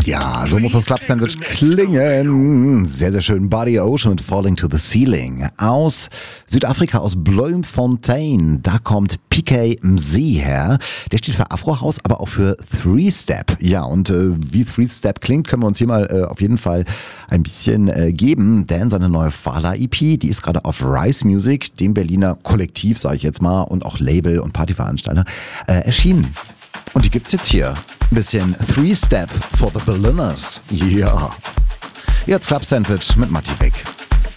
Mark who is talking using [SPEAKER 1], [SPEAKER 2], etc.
[SPEAKER 1] Ja, so muss das Club-Sandwich klingen. Sehr, sehr schön. Buddy Ocean mit Falling to the Ceiling. Aus Südafrika, aus Bloemfontein. Da kommt PK Mzee her. Der steht für Afro-House, aber auch für Three-Step. Ja, und wie Three-Step klingt, können wir uns hier mal auf jeden Fall ein bisschen geben. Denn seine neue Fala-EP, die ist gerade auf Rise Music, dem Berliner Kollektiv, sage ich jetzt mal, und auch Label und Partyveranstalter, erschienen. Und die gibt's jetzt hier. Ein bisschen Three-Step for the Berliners. Ja. Jetzt Club Sandwich mit Matti Beck.